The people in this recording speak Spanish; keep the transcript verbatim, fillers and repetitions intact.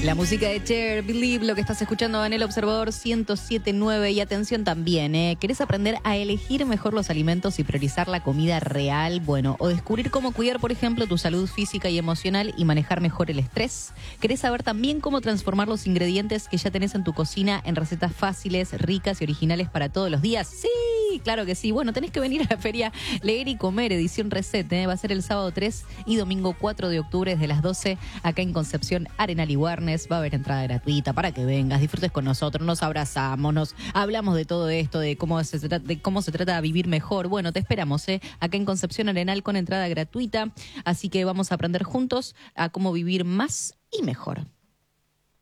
La música de Cher, Believe, lo que estás escuchando en el Observador ciento siete punto nueve. Y atención también, ¿eh? ¿Querés aprender a elegir mejor los alimentos y priorizar la comida real? Bueno, o descubrir cómo cuidar, por ejemplo, tu salud física y emocional y manejar mejor el estrés. ¿Querés saber también cómo transformar los ingredientes que ya tenés en tu cocina en recetas fáciles, ricas y originales para todos los días? Sí, claro que sí. Bueno, tenés que venir a la feria Leer y Comer, edición Reset, ¿eh? Va a ser el sábado tres y domingo cuatro de octubre desde las doce, acá en Concepción, Arenal y Warnes. Va a haber entrada gratuita para que vengas, disfrutes con nosotros, nos abrazamos, nos hablamos de todo esto, de cómo se trata, de cómo se trata de vivir mejor. Bueno, te esperamos, ¿eh? Acá en Concepción Arenal con entrada gratuita, así que vamos a aprender juntos a cómo vivir más y mejor.